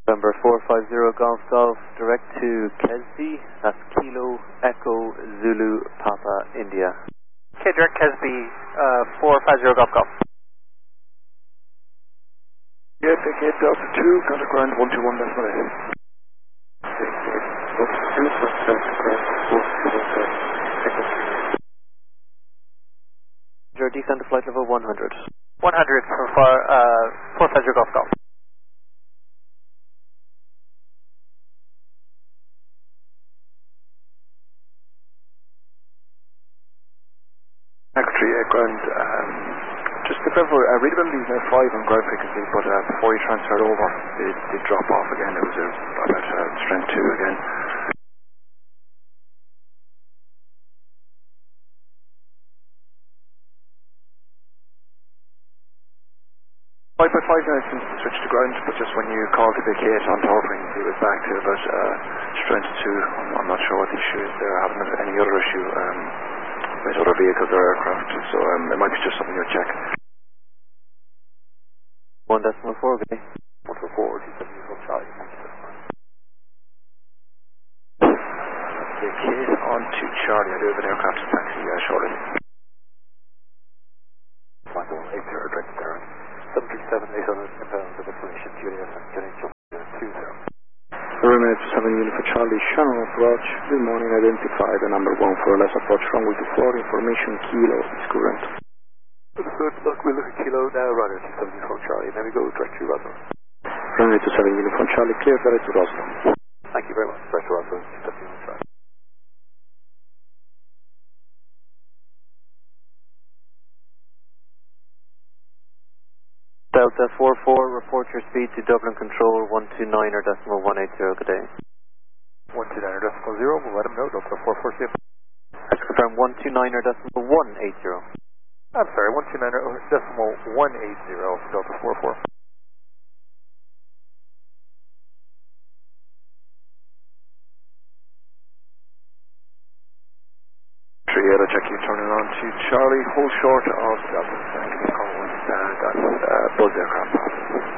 November 450 Golf Golf, direct to Kesby, that's Kilo Echo Zulu Papa India. Okay, direct Kesby, 450 Golf Golf. Yeah, take 8 Delta 2, contact ground 121.8. Your descent to flight level 100. 100 for 450 Golf Golf. Secretary, ground, just to clarify, readability is now 5 on ground frequency, but before you transferred over, it did drop off again. It was about strength 2 again. 5.5 now since the switch to ground, but just when you called to vacate on tower frequency, it was back to about strength 2. I'm not sure what the issue is there. I haven't had any other issue with other vehicles or aircraft, so it might be just something you'll check. 1.4, okay. 1.4, Uniform Charlie. Vacate on to Charlie. I do have an aircraft taxi shortly. 5180, direct there. 737-800 inbound to destination Juliet and Jenny John 20. Remember to 7 unit for Charlie, Shannon approach. Good morning, identify the number 1 for less approach runway to 4, information Kilo is current. Understood, look, we're looking Kilo now, runner to 7 uniform Charlie, and then we go direct to Roswell. Runway to 7 uniform Charlie, clear direct to Roswell. Thank you very much, direct to Roswell, 7 uniform Charlie. Delta 44, report your speed to Dublin Control 129.180, good day. 129.0, we'll let him know, Delta 44, Let's confirm 129.180. I'm sorry, 129.180, Delta 44. Triada, check you turning on to Charlie, hold short of Delta. Call once that buzz aircraft passes.